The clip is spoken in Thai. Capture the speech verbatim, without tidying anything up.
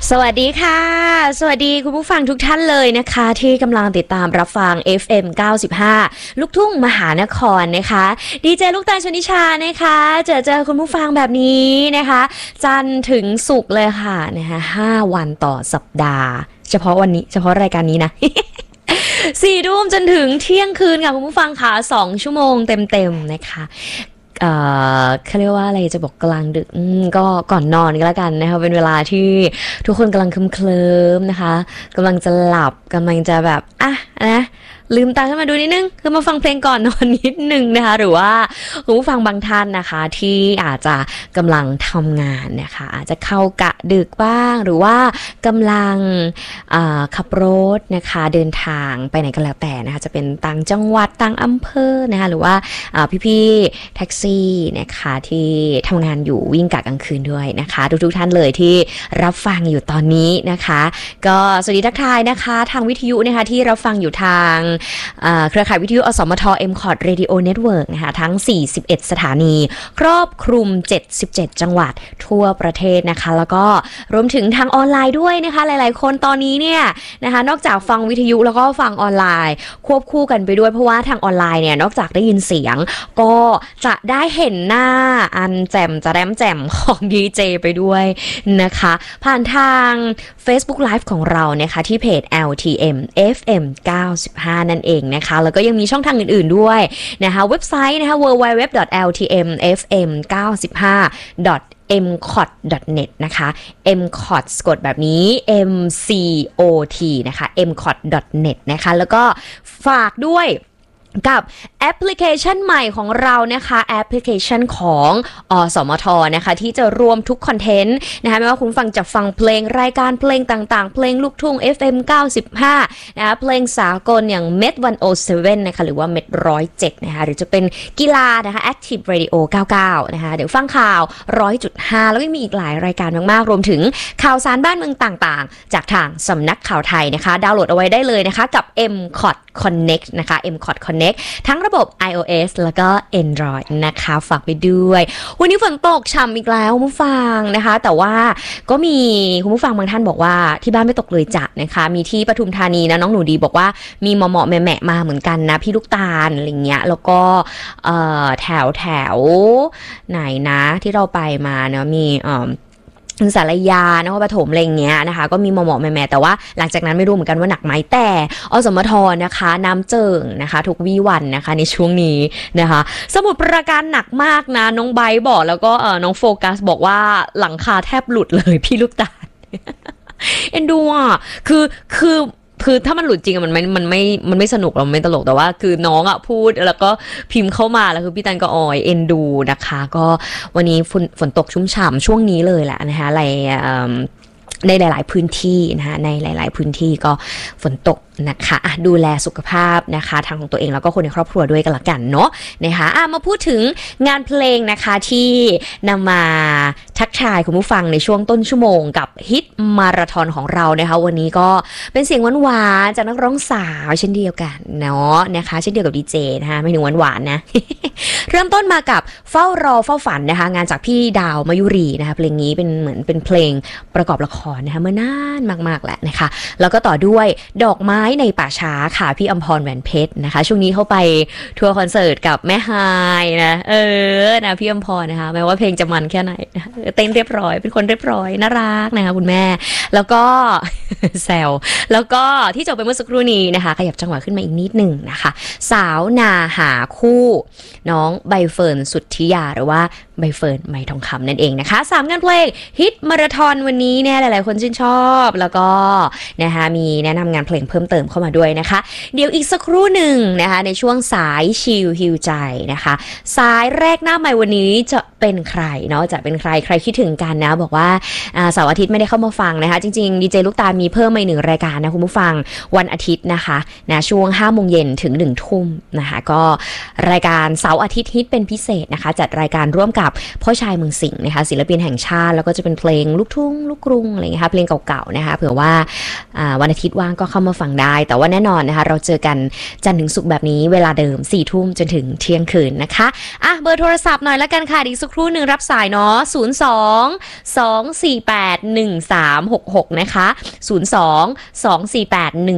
สวัสดีค่ะสวัสดีคุณผู้ฟังทุกท่านเลยนะคะที่กำลังติดตามรับฟัง เอฟ เอ็ม เก้าสิบห้า ลูกทุ่งมหานครนะคะดีเจลูกตาลชนิชานะคะเจอเจอคุณผู้ฟังแบบนี้นะคะจันทร์ถึงศุกร์เลยค่ะนะคะห้าวันต่อสัปดาห์เฉพาะวันนี้เฉพาะรายการนี้นะ สี่ทุ่มจนถึงเที่ยงคืนค่ะคุณผู้ฟังค่ะสองชั่วโมงเต็มๆนะคะเอ่อเขาเรียกว่าอะไรจะบอกกลางดึกก็ก่อนนอนก็แล้วกันนะคะเป็นเวลาที่ทุกคนกำลังเคลิ้มๆนะคะกำลังจะหลับกำลังจะแบบอ่ะนะลืมตาขึ้นมาดูนิดนึงคือมาฟังเพลงก่อนนอนนิดนึงนะคะหรือว่าคุณผู้ฟังบางท่านนะคะที่อาจจะกำลังทำงานนะคะอาจจะเข้ากะดึกบ้างหรือว่ากำลังขับรถนะคะเดินทางไปไหนก็แล้วแต่นะคะจะเป็นต่างจังหวัดต่างอำเภอนะคะหรือว่าพี่ๆแท็กซี่นะคะที่ทำงานอยู่วิ่งกะกลางคืนด้วยนะคะทุกๆท่านเลยที่รับฟังอยู่ตอนนี้นะคะก็สวัสดีทักทายนะคะทางวิทยุนะคะที่รับฟังอยู่ทางเครือข่ายวิทยุอสมท เอ็ม คอท Radio Network นะคะทั้งสี่สิบเอ็ดสถานีครอบคลุมเจ็ดสิบเจ็ดจังหวัดทั่วประเทศนะคะแล้วก็รวมถึงทางออนไลน์ด้วยนะคะหลายๆคนตอนนี้เนี่ยนะคะนอกจากฟังวิทยุแล้วก็ฟังออนไลน์ควบคู่กันไปด้วยเพราะว่าทางออนไลน์เนี่ยนอกจากได้ยินเสียงก็จะได้เห็นหน้าอันแจ่มจะแรมแจ่มของดีเจไปด้วยนะคะผ่านทาง Facebook Live ของเรานะคะที่เพจ แอล ที เอ็ม เอฟ เอ็ม เก้าสิบห้า นั่นเองนะคะแล้วก็ยังมีช่องทางอื่นๆด้วยนะคะเว็บไซต์นะคะ ดับเบิลยู ดับเบิลยู ดับเบิลยู ดอท แอล ที เอ็ม เอฟ เอ็ม เก้าสิบห้า ดอท เอ็ม คอท ดอท เน็ต นะคะ เอ็ม คอท สะกดแบบนี้ เอ็ม ซี โอ ที นะคะ เอ็ม คอท ดอท เน็ต นะคะแล้วก็ฝากด้วยกับแอปพลิเคชันใหม่ของเรานะคะแอปพลิเคชันของอสมทนะคะที่จะรวมทุกคอนเทนต์นะคะไม่ว่าคุณฟังจะฟังเพลงรายการเพลงต่างๆเพลงลูกทุ่ง เอฟ เอ็ม เก้าสิบห้านะคะเพลงสากลอย่าง เม็ด หนึ่งศูนย์เจ็ด นะคะหรือว่า เม็ด หนึ่งศูนย์เจ็ด นะคะหรือจะเป็นกีฬานะคะ Active Radio เก้าสิบเก้านะคะเดี๋ยวฟังข่าว หนึ่งร้อยจุดห้า แล้วก็มีอีกหลายรายการมากๆรวมถึงข่าวสารบ้านเมืองต่างๆจากทางสำนักข่าวไทยนะคะดาวน์โหลดเอาไว้ได้เลยนะคะกับ เอ็ม คอท Connect นะคะ เอ็ม คอท Connect ทั้งระบบ iOS แล้วก็ Android นะคะฝากไปด้วยวันนี้ฝนตกฉ่ำอีกแล้วคุณผู้ฟังนะคะแต่ว่าก็มีคุณผู้ฟังบางท่านบอกว่าที่บ้านไม่ตกเลยจ้ะนะคะมีที่ปทุมธานีนะน้องหนูดีบอกว่ามีเหมาะๆแหมะๆมาเหมือนกันนะพี่ลูกตาลอะไรเงี้ยแล้วก็แถวแถวไหนนะที่เราไปมาเนาะมีสารยานครปฐมอะไรเงี้ยนะคะก็มีหมอกๆแม่ๆแต่ว่าหลังจากนั้นไม่รู้เหมือนกันว่าหนักไหมแต่อสมทนะคะน้ำเจิ่งนะคะทุกวี่วันนะคะในช่วงนี้นะคะสมุทรปราการหนักมากนะน้องไบร์บอกแล้วก็น้องโฟกัสบอกว่าหลังคาแทบหลุดเลยพี่ลูกตาล เอ็นดูอ่ะคือคือคือถ้ามันหลุดจริงมันไม่มันไม่มันไม่สนุกเราไม่ตลกแต่ว่าคือน้องอ่ะพูดแล้วก็พิมพ์เข้ามาแล้วคือพี่ตันก็ออยเอ็นดูนะคะก็วันนี้ฝนฝนตกชุ่มฉ่ำช่วงนี้เลยแหละนะคะอะไรในหลายๆพื้นที่นะคะในหลายๆพื้นที่ก็ฝนตกนะคะดูแลสุขภาพนะคะทางของตัวเองแล้วก็คนในครอบครัวด้วยกันละกันเนาะนะคะมาพูดถึงงานเพลงนะคะที่นำมาทักทายคุณผู้ฟังในช่วงต้นชั่วโมงกับฮิตมาราธอนของเรานะคะวันนี้ก็เป็นเสียงหวานๆจากนักร้องสาวเช่นเดียวกันเนาะนะคะเช่นเดียวกับดีเจนะคะไม่ถึงหวานๆนะ เริ่มต้นมากับเฝ้ารอเฝ้าฝันนะคะงานจากพี่ดาวมายุรีนะคะเพลงนี้เป็นเหมือนเป็นเพลงประกอบละครนะคะเมื่อนานมากๆแหละนะคะแล้วก็ต่อด้วยดอกไม้ในป่าช้าค่ะพี่อมพรแหวนเพชรนะคะช่วงนี้เข้าไปทัวร์คอนเสิร์ตกับแม่ฮายนะเออนะพี่อมพรนะคะแม้ว่าเพลงจะมันแค่ไหนเต้นเรียบร้อยเป็นคนเรียบร้อยน่ารักนะคะคุณแม่แล้วก็ แซวแล้วก็ที่จบไปเมื่อสักครู่นี้นะคะขยับจังหวะขึ้นมาอีกนิดหนึ่งนะคะสาวนาหาคู่น้องใบเฟิร์นสุทธิยาหรือว่าใบเฟิร์นไหมทองคำนั่นเองนะคะสามงานเพลงฮิตมาราธอนวันนี้เนี่ยหลายๆคนชื่นชอบแล้วก็นะคะมีแนะนำงานเพลงเพิ่มเติมเข้ามาด้วยนะคะเดี๋ยวอีกสักครู่หนึ่งนะคะในช่วงสายชิลฮิวใจนะคะสายแรกหน้าใหม่วันนี้จะเป็นใครเนาะจะเป็นใครใครคิดถึงกันนะบอกว่าเสาร์อาทิตย์ไม่ได้เข้ามาฟังนะคะจริงๆดีเจลูกตามีเพิ่มมาหนึ่งรายการนะคุณผู้ฟังวันอาทิตย์นะคะนะช่วงห้าโมงเย็นถึงหนึ่งทุ่มนะคะก็รายการเสาร์อาทิตย์ฮิตเป็นพิเศษนะคะจัดรายการร่วมกับกับพ่อชายเมืองสิงห์นะคะศิลปินแห่งชาติแล้วก็จะเป็นเพลงลูกทุ่งลูกกรุงอะไรเงี้ยค่ะเพลงเก่าๆนะคะเผื่อว่าวันอาทิตย์ว่างก็เข้ามาฟังได้แต่ว่าแน่นอนนะคะเราเจอกันจันทร์ถึงศุกร์แบบนี้เวลาเดิมสี่ทุ่มจนถึงเที่ยงคืนนะคะอ่ะเบอร์โทรศัพท์หน่อยละกันค่ะอีกสักครู่หนึ่งรับสายเนาะศูนย์ สอง สอง สี่ แปด หนึ่ง สาม หก หกนะคะศูนย์ สอง สอง สี่ แปด หนึ่ง